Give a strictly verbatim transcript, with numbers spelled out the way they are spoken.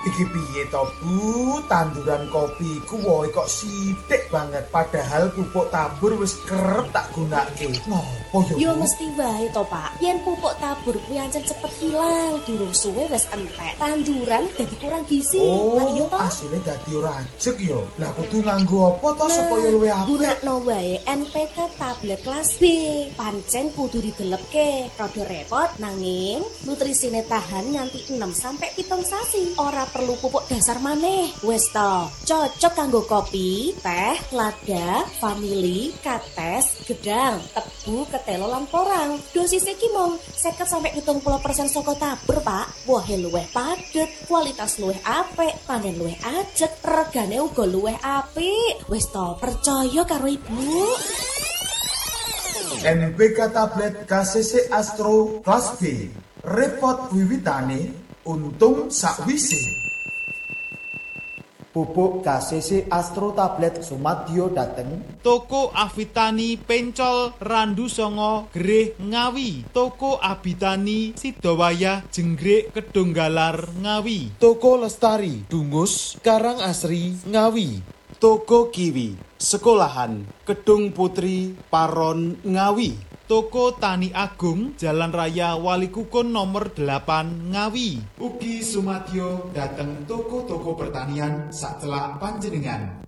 Iki piye to Bu, tanduran kopi ku wohe kok sithik banget padahal pupuk tabur wis kerep tak gunakake. Ngopo yo? Yo mesti wae to, Pak. Yen pupuk tabur kuwi ancen cepet hilang, durung suwe wis entek. Tanduran dadi kurang gizi. Oh, Lah yo to. asline dadi ora ajeg yo. Lah kudu nganggo apa to supaya luwih apik? Gunakno wae N P K tablet kelas B. Pancen kudu didelepke. Rada repot nanging nutrisine tahan nganti enam sampai pitung sasi. Ora perlu pupuk dasar maneh. Wes to, cocok kanggo kopi, teh, lada, vanili, kates, gedang, tebu, ketelo lan porang. Dosisnya ki mung seket sampai pitung puluh persen saka tabur, Pak. Wohe luwih padet, kualitas luwih apik, panen luwih ajeg, regane uga luwih apik. Wes to, percaya karo Ibu. N P K tablet K C C Astro kelas B. Repot wiwitane, untung sakwise. Pupuk K C C Astro tablet sumadyo dateng Toko Avitani Pencol Randu Songo Gereh Ngawi. Toko Abitani Sidowayah Jenggrik Kedunggalar Ngawi. Toko Lestari Dungus Karang Asri Ngawi. Toko Kiwi Sekolahan Kedung Putri Paron Ngawi. Toko Tani Agung Jalan Raya Walikukun nomor delapan Ngawi. Ugi sumadyo dateng toko-toko pertanian sacelak panjenengan.